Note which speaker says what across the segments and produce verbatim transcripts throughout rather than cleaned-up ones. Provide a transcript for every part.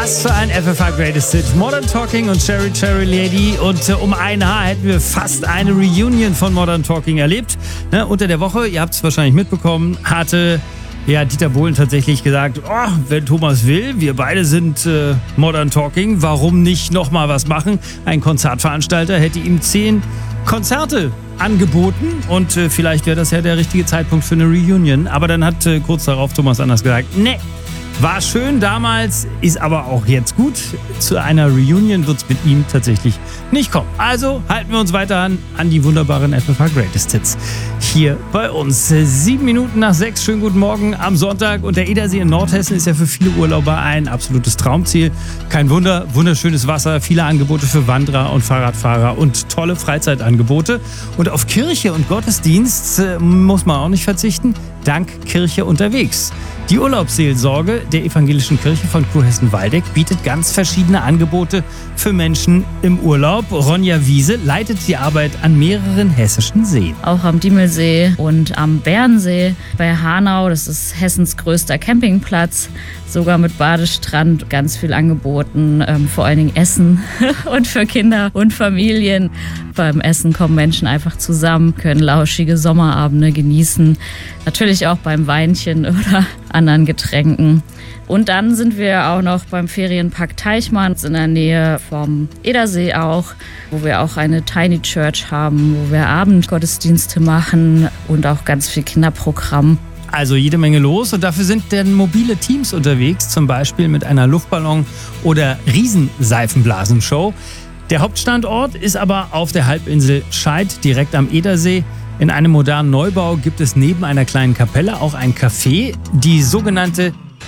Speaker 1: Was für ein F F H Greatest Hits. Modern Talking und Cherry Cherry Lady. Und äh, um ein Haar hätten wir fast eine Reunion von Modern Talking erlebt. Ne, unter der Woche, ihr habt es wahrscheinlich mitbekommen, hatte ja, Dieter Bohlen tatsächlich gesagt, oh, wenn Thomas will, wir beide sind äh, Modern Talking, warum nicht nochmal was machen? Ein Konzertveranstalter hätte ihm zehn Konzerte angeboten und äh, vielleicht wäre das ja der richtige Zeitpunkt für eine Reunion. Aber dann hat äh, kurz darauf Thomas Anders gesagt, nee, war schön damals, ist aber auch jetzt gut. Zu einer Reunion wird es mit ihm tatsächlich nicht kommen. Also halten wir uns weiter an, an die wunderbaren F F H Greatest Hits hier bei uns. Sieben Minuten nach sechs, schönen guten Morgen am Sonntag. Und der Edersee in Nordhessen ist ja für viele Urlauber ein absolutes Traumziel. Kein Wunder, wunderschönes Wasser, viele Angebote für Wanderer und Fahrradfahrer und tolle Freizeitangebote. Und auf Kirche und Gottesdienst äh, muss man auch nicht verzichten. Dank Kirche unterwegs. Die Urlaubsseelsorge der Evangelischen Kirche von Kurhessen-Waldeck bietet ganz verschiedene Angebote für Menschen im Urlaub. Ronja Wiese leitet die Arbeit an mehreren hessischen Seen.
Speaker 2: Auch am Diemelsee und am Bernsee bei Hanau, das ist Hessens größter Campingplatz, sogar mit Badestrand, ganz viel angeboten, ähm, vor allen Dingen Essen und für Kinder und Familien. Beim Essen kommen Menschen einfach zusammen, können lauschige Sommerabende genießen, natürlich auch beim Weinchen oder anderen Getränken. Und dann sind wir auch noch beim Ferienpark Teichmann in der Nähe vom Edersee auch, wo wir auch eine Tiny Church haben, wo wir Abendgottesdienste machen und auch ganz viel Kinderprogramm.
Speaker 1: Also jede Menge los und dafür sind dann mobile Teams unterwegs, zum Beispiel mit einer Luftballon- oder Riesenseifenblasenshow. Der Hauptstandort ist aber auf der Halbinsel Scheid, direkt am Edersee. In einem modernen Neubau gibt es neben einer kleinen Kapelle auch ein Café, die sogenannte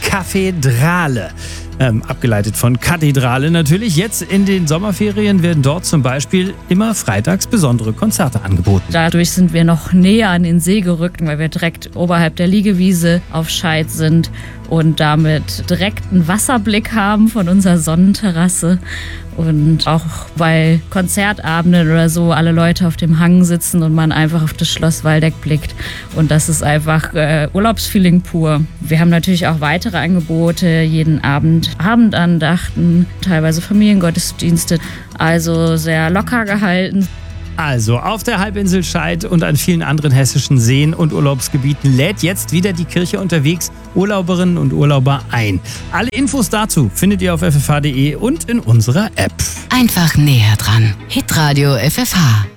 Speaker 1: Kathedrale. Ähm, abgeleitet von Kathedrale natürlich. Jetzt in den Sommerferien werden dort zum Beispiel immer freitags besondere Konzerte angeboten.
Speaker 2: Dadurch sind wir noch näher an den See gerückt, weil wir direkt oberhalb der Liegewiese auf Scheid sind und damit direkt einen Wasserblick haben von unserer Sonnenterrasse. Und auch bei Konzertabenden oder so alle Leute auf dem Hang sitzen und man einfach auf das Schloss Waldeck blickt. Und das ist einfach äh, Urlaubsfeeling pur. Wir haben natürlich auch weitere Angebote, jeden Abend Abendandachten, teilweise Familiengottesdienste, also sehr locker gehalten.
Speaker 1: Also auf der Halbinsel Scheid und an vielen anderen hessischen Seen und Urlaubsgebieten lädt jetzt wieder die Kirche unterwegs Urlauberinnen und Urlauber ein. Alle Infos dazu findet ihr auf f f h punkt d e und in unserer App.
Speaker 3: Einfach näher dran. Hitradio F F H.